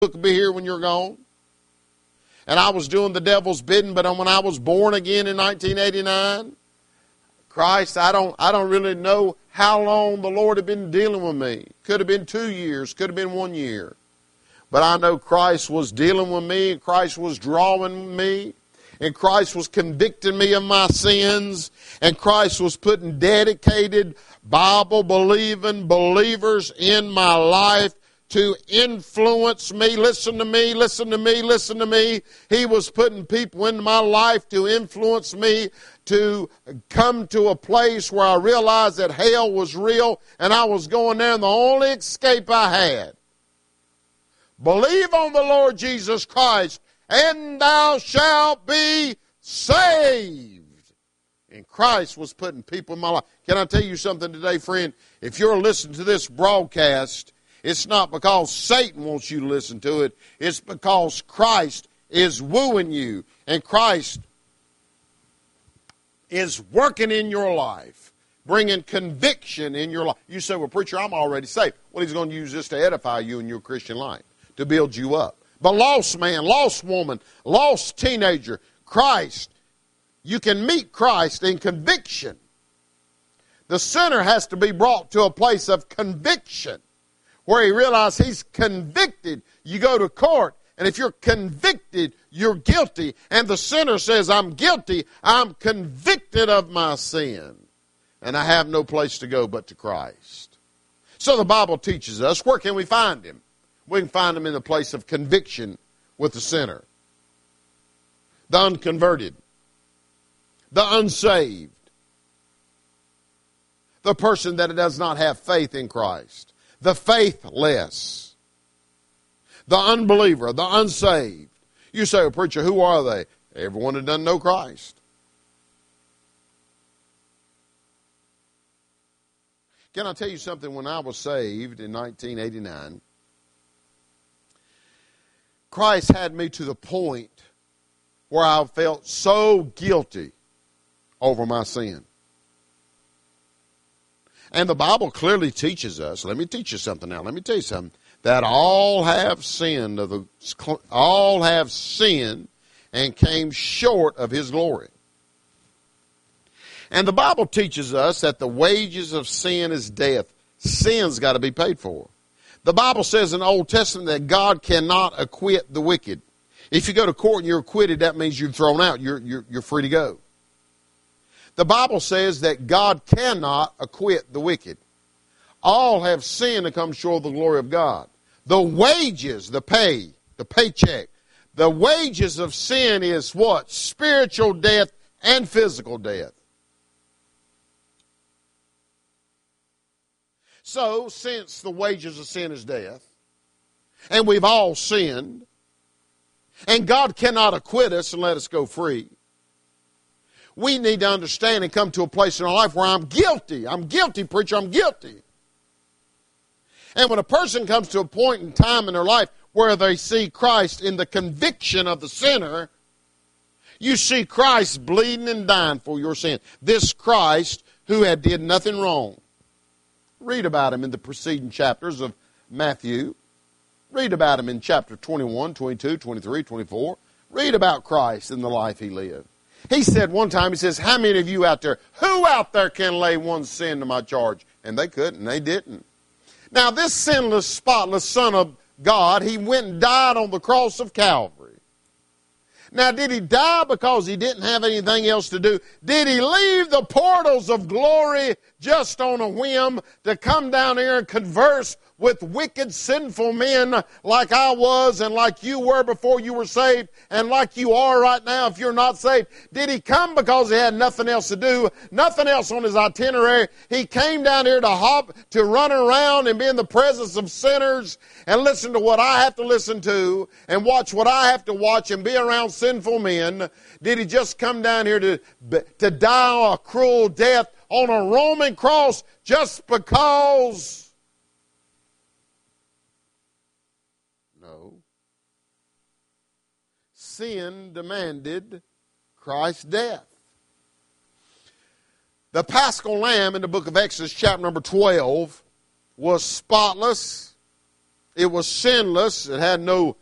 could be here when you're gone. And I was doing the devil's bidding, but when I was born again in 1989, Christ, I don't really know how long the Lord had been dealing with me. Could have been 2 years, could have been 1 year. But I know Christ was dealing with me, and Christ was drawing me, and Christ was convicting me of my sins, and Christ was putting dedicated, Bible-believing believers in my life to influence me. Listen to me, listen to me, listen to me. He was putting people into my life to influence me to come to a place where I realized that hell was real and I was going there, and the only escape I had. Believe on the Lord Jesus Christ and thou shalt be saved. And Christ was putting people in my life. Can I tell you something today, friend? If you're listening to this broadcast, it's not because Satan wants you to listen to it. It's because Christ is wooing you. And Christ is working in your life, bringing conviction in your life. You say, well, preacher, I'm already saved. Well, he's going to use this to edify you in your Christian life, to build you up. But lost man, lost woman, lost teenager, Christ, you can meet Christ in conviction. The sinner has to be brought to a place of conviction, where he realizes he's convicted. You go to court, and if you're convicted, you're guilty. And the sinner says, I'm guilty. I'm convicted of my sin. And I have no place to go but to Christ. So the Bible teaches us, where can we find him? We can find him in the place of conviction with the sinner, the unconverted, the unsaved, the person that does not have faith in Christ, the faithless, the unbeliever, the unsaved. You say, well, preacher, who are they? Everyone that doesn't know Christ. Can I tell you something? When I was saved in 1989, Christ had me to the point where I felt so guilty over my sin. And the Bible clearly teaches us, let me teach you something now, let me tell you something, that all have sinned and came short of his glory. And the Bible teaches us that the wages of sin is death. Sin's got to be paid for. The Bible says in the Old Testament that God cannot acquit the wicked. If you go to court and you're acquitted, that means you're thrown out. You're free to go. The Bible says that God cannot acquit the wicked. All have sinned and come short of the glory of God. The wages, the pay, the paycheck, the wages of sin is what? Spiritual death and physical death. So, since the wages of sin is death, and we've all sinned, and God cannot acquit us and let us go free, we need to understand and come to a place in our life where I'm guilty. I'm guilty, preacher, I'm guilty. And when a person comes to a point in time in their life where they see Christ in the conviction of the sinner, you see Christ bleeding and dying for your sin. This Christ who had did nothing wrong. Read about him in the preceding chapters of Matthew. Read about him in chapter 21, 22, 23, 24. Read about Christ and the life he lived. He said one time, he says, how many of you out there, who out there can lay one sin to my charge? And they couldn't, they didn't. Now this sinless, spotless Son of God, he went and died on the cross of Calvary. Now did he die because he didn't have anything else to do? Did he leave the portals of glory just on a whim to come down here and converse with wicked, sinful men like I was and like you were before you were saved and like you are right now if you're not saved? Did he come because he had nothing else to do, nothing else on his itinerary? He came down here to run around and be in the presence of sinners and listen to what I have to listen to and watch what I have to watch and be around sinful men. Did he just come down here to die a cruel death on a Roman cross just because? No. Sin demanded Christ's death. The Paschal Lamb in the book of Exodus, chapter number 12, was spotless, It was sinless. It had no